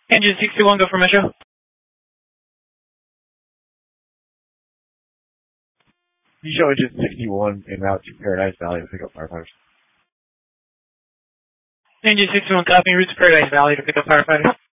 Engine 61, go for Metro. You show engine 61 en route to Paradise Valley to pick up firefighters. Engine 61, copy, route to Paradise Valley to pick up firefighters.